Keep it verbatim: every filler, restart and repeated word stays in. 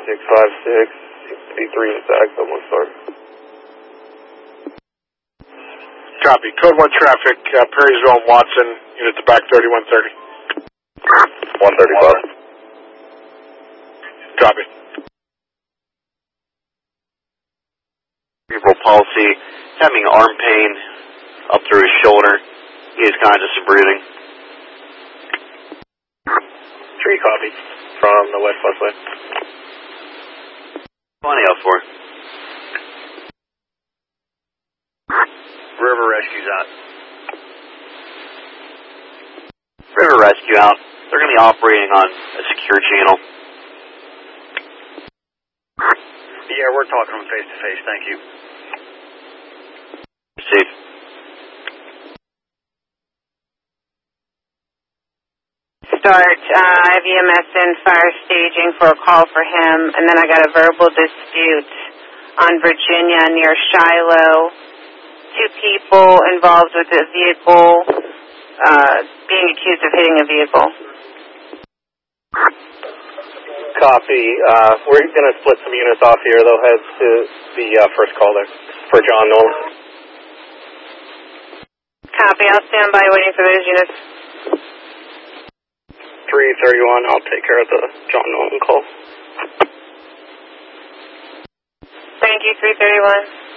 six five six, eight three in Zag, one star. Copy. Code one traffic, uh, Perrysville and Watson, unit to back thirty-one thirty. one thirty-five. Copy. Cerebral palsy, having arm pain up through his shoulder. He is conscious and breathing. Three copy from the West Busway. twenty oh four. River Rescue's out. River Rescue out. They're going to be operating on a secure channel. Yeah, we're talking them face to face. Thank you. Safe. Start uh, I V M S in fire staging for a call for him, and then I got a verbal dispute on Virginia near Shiloh. Two people involved with a vehicle uh, being accused of hitting a vehicle. Copy. Uh, we're going to split some units off here. They'll head to the uh, first call there for John Nolan. Copy. I'll stand by waiting for those units. three thirty-one, I'll take care of the John Nolan call. Thank you, three thirty-one.